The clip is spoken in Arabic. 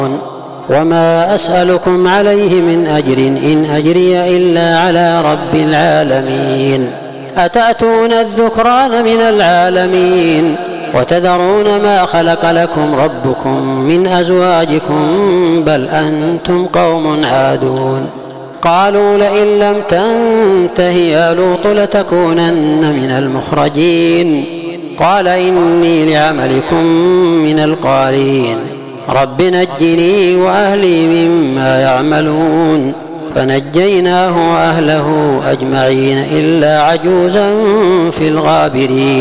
وما أسألكم عليه من أجر إن أجري إلا على رب العالمين. أتأتون الذكران من العالمين وتذرون ما خلق لكم ربكم من أزواجكم بل أنتم قوم عادون. قالوا لئن لم تنته يا لوط لتكونن من المخرجين. قال إني لعملكم من القالين رب نجني وأهلي مما يعملون. فنجيناه وأهله أجمعين إلا عجوزا في الغابرين.